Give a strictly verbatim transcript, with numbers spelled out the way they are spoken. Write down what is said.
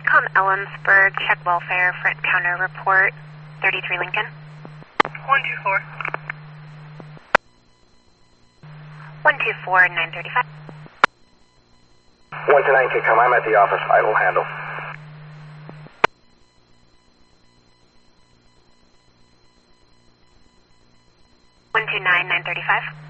Midcom Ellensburg, check welfare, front counter report, thirty-three Lincoln. one two four. one two four, nine thirty-five. one two nine K com, I'm at the office. I will handle. one two nine, nine thirty-five.